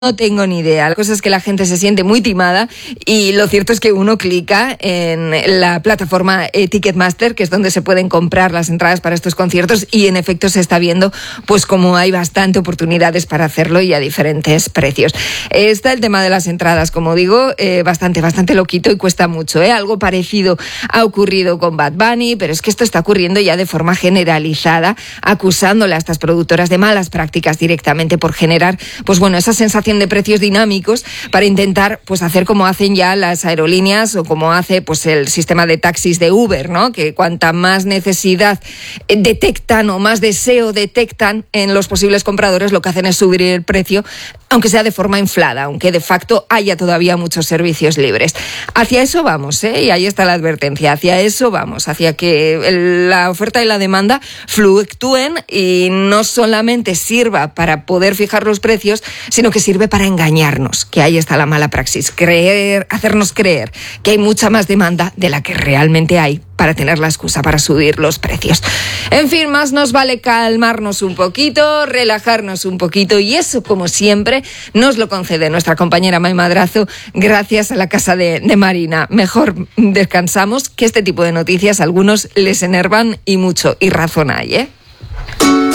No tengo ni idea. La cosa es que la gente se siente muy timada y lo cierto es que uno clica en la plataforma Ticketmaster, que es donde se pueden comprar las entradas para estos conciertos, y en efecto se está viendo pues como hay bastante oportunidades para hacerlo y a diferentes precios. Está el tema de las entradas, como digo, bastante loquito y cuesta mucho. Algo parecido ha ocurrido con Bad Bunny, pero es que esto está ocurriendo ya de forma generalizada, acusándole a estas productoras de malas prácticas directamente por generar, pues bueno, esa sensación de precios dinámicos para intentar pues hacer como hacen ya las aerolíneas o como hace pues el sistema de taxis de Uber, ¿no? Que cuanta más necesidad detectan o más deseo detectan en los posibles compradores, lo que hacen es subir el precio, aunque sea de forma inflada, aunque de facto haya todavía muchos servicios libres. Hacia eso vamos, y ahí está la advertencia, hacia eso vamos, hacia que la oferta y la demanda fluctúen y no solamente sirva para poder fijar los precios, sino que sirve para engañarnos, que ahí está la mala praxis, hacernos creer que hay mucha más demanda de la que realmente hay para tener la excusa para subir los precios. En fin, más nos vale calmarnos un poquito, relajarnos un poquito, y eso, como siempre, nos lo concede nuestra compañera May Madrazo, gracias a la casa de Marina. Mejor descansamos, que este tipo de noticias a algunos les enervan y mucho, y razón hay,